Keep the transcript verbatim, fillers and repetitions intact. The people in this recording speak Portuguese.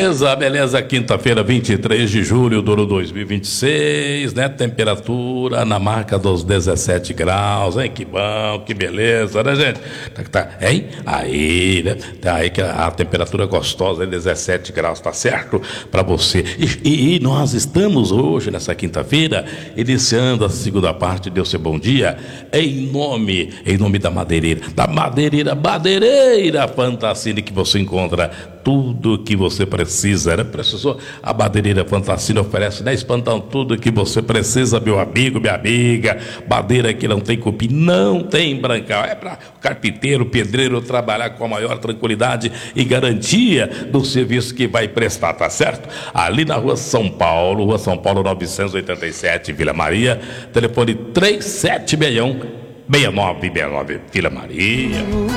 Beleza, beleza, quinta-feira, vinte e três de julho do dois mil e vinte e seis, né? Temperatura na marca dos dezessete graus, hein? Que bom, que beleza, né, gente? Tá, tá, hein? Aí, né? Tá aí que a, a temperatura gostosa é dezessete graus, tá certo? Para você. E, e, e nós estamos hoje, nessa quinta-feira, iniciando a segunda parte do seu bom dia, em nome, em nome da madeireira, da madeireira, madeireira Fantassini, que você encontra tudo que você precisa, né? Precisou? A madeireira Fantassini oferece, né? Espantão, tudo que você precisa, meu amigo, minha amiga. Madeira que não tem cupim, não tem brancal. É para o carpinteiro, pedreiro trabalhar com a maior tranquilidade e garantia do serviço que vai prestar, tá certo? Ali na rua São Paulo, rua São Paulo novecentos e oitenta e sete, Vila Maria, telefone três sete seis um, seis nove seis nove, Vila Maria.